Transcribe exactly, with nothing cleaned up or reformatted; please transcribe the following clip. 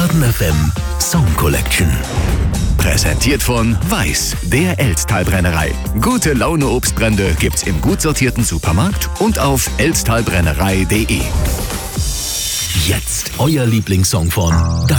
Baden F M Song Collection. Präsentiert von Weiß, der Elsttalbrennerei. Gute Laune Obstbrände gibt's im gut sortierten Supermarkt und auf elsttalbrennerei punkt de. Jetzt euer Lieblingssong von Dagmar.